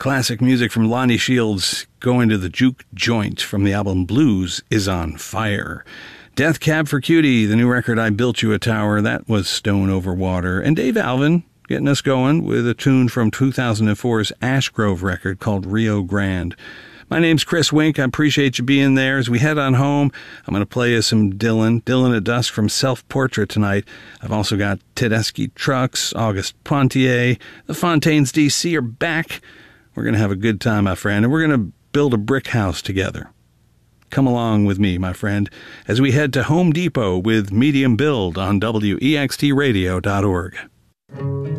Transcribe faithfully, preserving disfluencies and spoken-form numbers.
Classic music from Lonnie Shields, Going to the Juke Joint from the album Blues is on Fire. Death Cab for Cutie, the new record I Built You a Tower, that was Stone Over Water. And Dave Alvin getting us going with a tune from two thousand four's Ash Grove record called Rio Grande. My name's Chris Wink. I appreciate you being there. As we head on home, I'm going to play you some Dylan. Dylan at Dusk from Self Portrait tonight. I've also got Tedeschi Trucks, August Pontier. The Fontaines D C are back. We're going to have a good time, my friend, and we're going to build a brick house together. Come along with me, my friend, as we head to Home Depot with Medium Build on W E X T radio dot org.